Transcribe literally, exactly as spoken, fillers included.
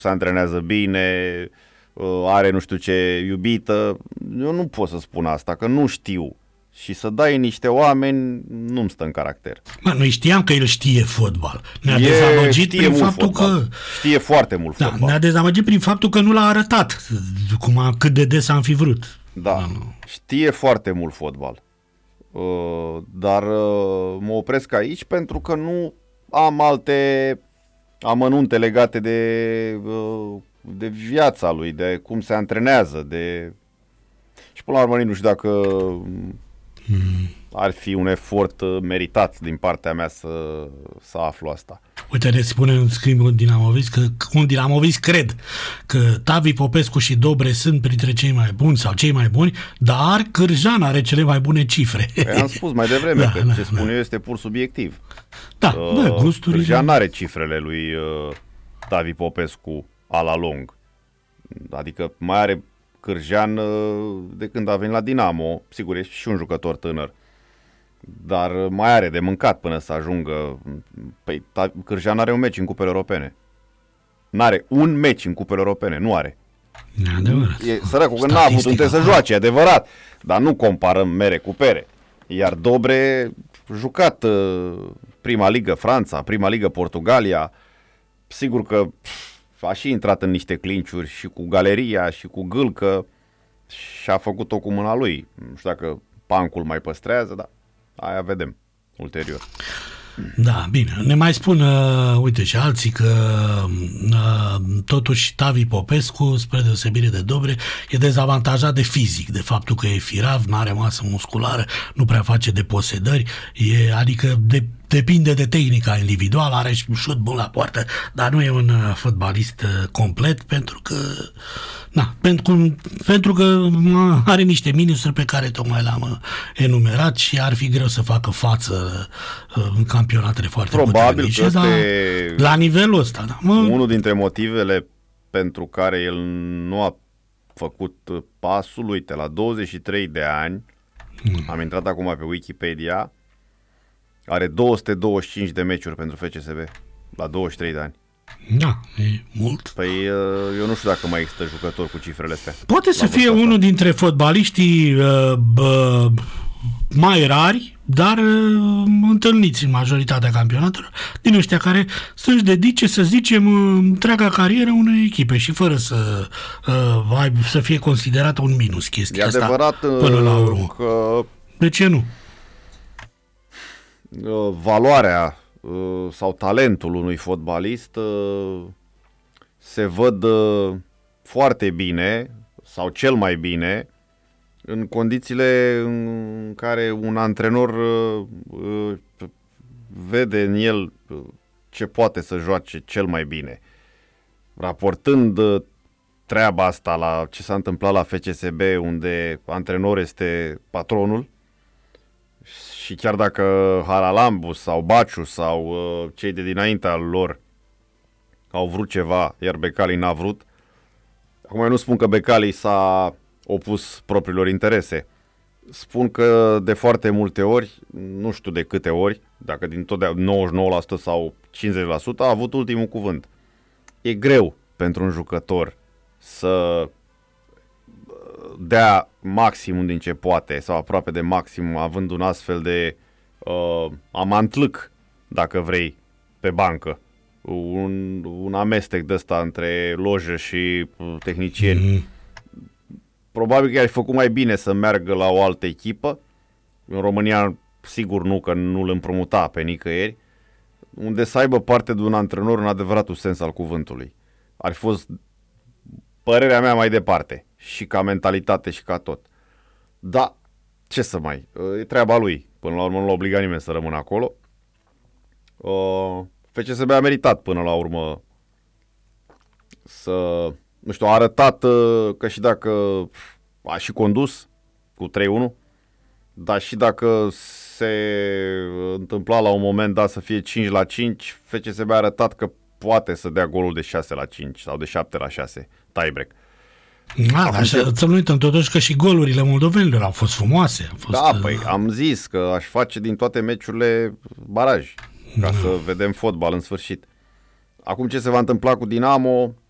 se antrenează bine, are nu știu ce iubită. Eu nu pot să spun asta, că nu știu. Și să dai niște oameni, nu-mi stă în caracter. Mă, noi știam că el știe fotbal. Ne-a e, dezamăgit prin faptul fotbal. că... Știe foarte mult da, fotbal. Ne-a dezamăgit prin faptul că nu l-a arătat, cum a, cât de des am fi vrut. Da, da, știe foarte mult fotbal. Uh, dar uh, mă opresc aici pentru că nu am alte amănunte legate de, uh, de viața lui, de cum se antrenează, de... Și până la urmă nu știu dacă mm. ar fi un efort meritat din partea mea să, să aflu asta. Uite, ne spune în schimb un dinamovist că un dinamovist cred că Tavi Popescu și Dobre sunt printre cei mai buni sau cei mai buni, dar Cârjan are cele mai bune cifre. Păi am spus mai devreme da, că da, ce spun da. eu este pur subiectiv. Da, uh, bă, gusturile... Cârjan are cifrele lui uh, Tavi Popescu a la lung. Adică mai are Cârjan de când a venit la Dinamo, sigur e și un jucător tânăr, dar mai are de mâncat până să ajungă. Păi Cârjan are un meci în cupele europene. N-are un meci în cupele europene, nu are. Adevărat. E săracul că n-a avut unde să joace, adevărat, dar nu comparăm mere cu pere. Iar Dobre jucat prima ligă Franța, prima ligă Portugalia, sigur că a și intrat în niște clinciuri și cu Galeria și cu Gâlcă și a făcut-o cu mâna lui. Nu știu dacă pancul mai păstrează, dar aia vedem ulterior. Da, bine. Ne mai spun, uh, uite, și alții că uh, totuși Tavi Popescu, spre deosebire de Dobre, e dezavantajat de fizic, de faptul că e firav, n-are masă musculară, nu prea face deposedări, e, adică de depinde de tehnica individuală, are și un șut bun la poartă, dar nu e un uh, fotbalist uh, complet pentru că na, pentru, pentru că are niște minusuri pe care tocmai le-am uh, enumerat și ar fi greu să facă față uh, în campionatele foarte probabil puternice, dar la nivelul ăsta. Da, mă... Unul dintre motivele pentru care el nu a făcut pasul, uite, la douăzeci și trei de ani, hmm. am intrat acum pe Wikipedia, are două sute douăzeci și cinci de meciuri pentru F C S B la douăzeci și trei de ani. Da, e mult. Păi eu nu știu dacă mai există jucători cu cifrele astea. Poate să fie unul dintre fotbaliștii uh, uh, mai rari, dar uh, întâlniți în majoritatea campionatelor, din ăștia care să-și dedice, să zicem, întreaga carieră unei echipe și fără să, uh, să fie considerată un minus chestia e asta. E adevărat până la urmă. Că... De ce nu? Valoarea sau talentul unui fotbalist se văd foarte bine sau cel mai bine în condițiile în care un antrenor vede în el ce poate să joace cel mai bine. Raportând treaba asta la ce s-a întâmplat la F C S B, unde antrenor este patronul, și chiar dacă Haralambus sau Baciu sau uh, cei de dinaintea lor au vrut ceva, iar Becali n-a vrut, acum eu nu spun că Becali s-a opus propriilor interese. Spun că de foarte multe ori, nu știu de câte ori, dacă din tot nouăzeci și nouă la sută sau cincizeci la sută, a avut ultimul cuvânt. E greu pentru un jucător să dea maximum din ce poate sau aproape de maximum, având un astfel de uh, amantlâc, dacă vrei, pe bancă. Un, un amestec de ăsta între lojă și uh, tehnicieni. Mm-hmm. Probabil că ar fi făcut mai bine să meargă la o altă echipă. În România, sigur nu, că nu îl împrumuta pe nicăieri, unde să aibă parte de un antrenor în adevăratul sens al cuvântului. Ar fi fost părerea mea mai departe. Și ca mentalitate și ca tot. Da, ce să mai... E treaba lui. Până la urmă nu l-a obligat nimeni să rămână acolo. Uh, F C S B a meritat până la urmă să... Nu știu, a arătat uh, că și dacă a și condus cu trei unu, dar și dacă se întâmpla la un moment dat să fie cinci la cinci, F C S B a arătat că poate să dea golul de șase la cinci sau de șapte la șase, tie-break. Da, dar să nu uităm totuși că și golurile moldovenilor au fost frumoase. Au fost, da, păi am zis că aș face din toate meciurile baraj, ca da. să vedem fotbal în sfârșit. Acum ce se va întâmpla cu Dinamo,